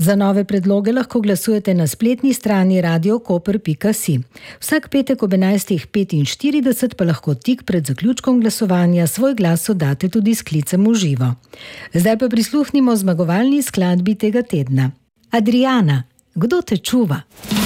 Za nove predloge lahko glasujete na spletni strani radiokoper.si. Vsak petek ob 11.45 pa lahko tik pred zaključkom glasovanja svoj glas oddate tudi s klicem v živo. Zdaj pa prisluhnimo zmagovalni skladbi tega tedna. Adriana, kdo te čuva?